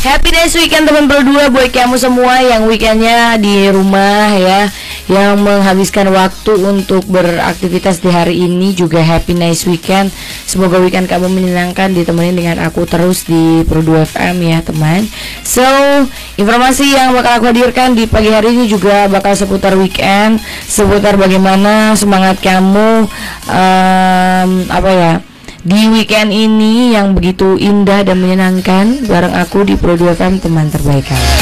Happy nice weekend teman berdua buat kamu semua yang weekendnya di rumah ya, yang menghabiskan waktu untuk beraktivitas di hari ini juga happy nice weekend. Semoga weekend kamu menyenangkan, ditemani dengan aku terus di Pro 2 FM ya teman. So informasi yang bakal aku hadirkan di pagi hari ini juga bakal seputar weekend, seputar bagaimana semangat kamu di weekend ini yang begitu indah dan menyenangkan bareng aku di Pro 2 FM, teman terbaik kamu.